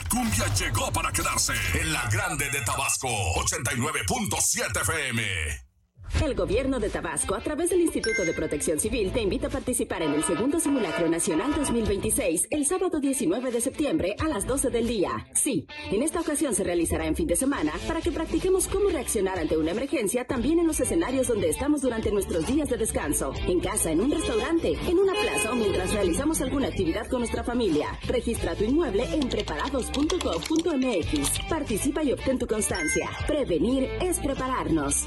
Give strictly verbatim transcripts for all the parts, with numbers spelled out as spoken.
cumbia llegó para quedarse en la Grande de Tabasco, ochenta y nueve punto siete F M. El gobierno de Tabasco, a través del Instituto de Protección Civil, te invita a participar en el segundo Simulacro Nacional dos mil veintiséis, el sábado diecinueve de septiembre a las doce del día. Sí, en esta ocasión se realizará en fin de semana para que practiquemos cómo reaccionar ante una emergencia también en los escenarios donde estamos durante nuestros días de descanso. En casa, en un restaurante, en una plaza o mientras realizamos alguna actividad con nuestra familia. Registra tu inmueble en preparados punto gov punto m x. Participa y obtén tu constancia. Prevenir es prepararnos.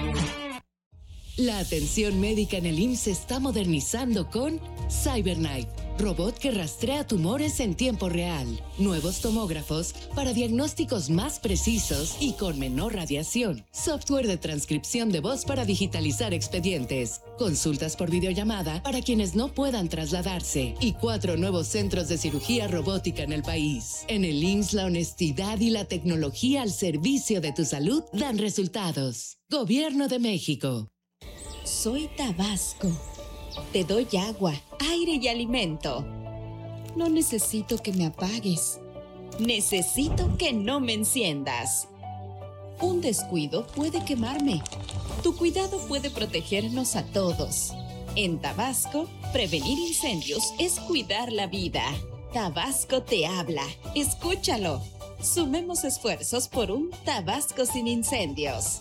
La atención médica en el I M S S se está modernizando con CyberKnife, robot que rastrea tumores en tiempo real, nuevos tomógrafos para diagnósticos más precisos y con menor radiación, software de transcripción de voz para digitalizar expedientes, consultas por videollamada para quienes no puedan trasladarse y cuatro nuevos centros de cirugía robótica en el país. En el I M S S la honestidad y la tecnología al servicio de tu salud dan resultados. Gobierno de México. Soy Tabasco. Te doy agua, aire y alimento. No necesito que me apagues. Necesito que no me enciendas. Un descuido puede quemarme. Tu cuidado puede protegernos a todos. En Tabasco, prevenir incendios es cuidar la vida. Tabasco te habla. Escúchalo. Sumemos esfuerzos por un Tabasco sin incendios.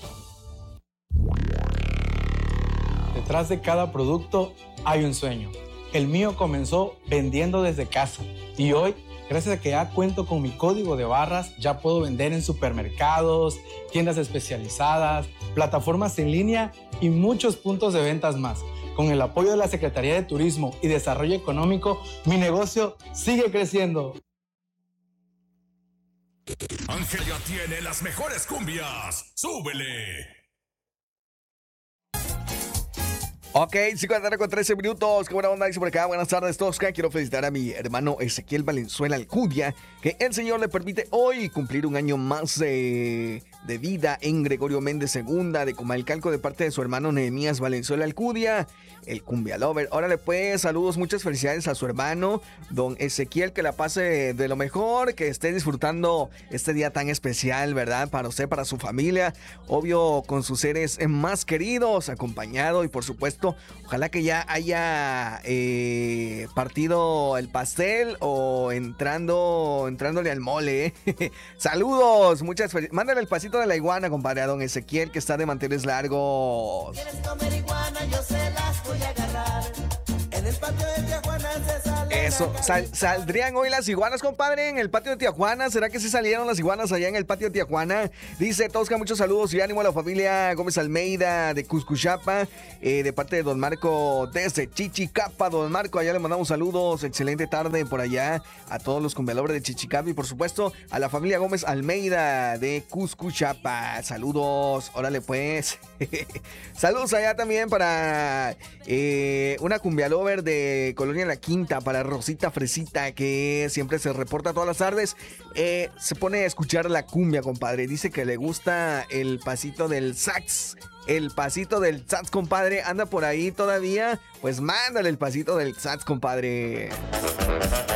Detrás de cada producto hay un sueño. El mío comenzó vendiendo desde casa y hoy, gracias a que ya cuento con mi código de barras, ya puedo vender en supermercados, tiendas especializadas, plataformas en línea y muchos puntos de ventas más. Con el apoyo de la Secretaría de Turismo y Desarrollo Económico, mi negocio sigue creciendo. Ángel ya tiene las mejores cumbias. ¡Súbele! Ok, cincuenta con trece minutos. Qué buena onda, dice por acá. Buenas tardes, Tosca. Quiero felicitar a mi hermano Ezequiel Valenzuela Alcudia, que el Señor le permite hoy cumplir un año más de, de vida en Gregorio Méndez segunda de Comalcalco, de parte de su hermano Nehemías Valenzuela Alcudia, el Cumbia Lover. Órale pues, saludos, muchas felicidades a su hermano, don Ezequiel, que la pase de lo mejor, que esté disfrutando este día tan especial, ¿verdad? Para usted, para su familia, obvio, con sus seres más queridos, acompañado y por supuesto, ojalá que ya haya eh, partido el pastel o entrando, entrándole al mole, ¿eh? Saludos, muchas felicidades. Mándale el pasito de la iguana, compadre, a don Ezequiel, que está de manteles largos. ¿Quieres comer iguana? Yo se las voy a agarrar. En el patio de Tijuana se sale. Eso, sal, ¿saldrían hoy las iguanas, compadre, en el patio de Tijuana? ¿Será que sí salieron las iguanas allá en el patio de Tijuana? Dice Tosca, muchos saludos y ánimo a la familia Gómez Almeida de Cuscuchapa, eh, de parte de don Marco desde Chichicapa. Don Marco, allá le mandamos saludos, excelente tarde por allá a todos los cumbialobres de Chichicapa y por supuesto a la familia Gómez Almeida de Cuscuchapa. Saludos, órale pues. Saludos allá también para eh, una cumbialover de Colonia La Quinta, para Rosita Fresita, que siempre se reporta todas las tardes. Eh, se pone a escuchar la cumbia, compadre. Dice que le gusta el pasito del sax. El pasito del sax, compadre. Anda por ahí todavía. Pues mándale el pasito del sax, compadre.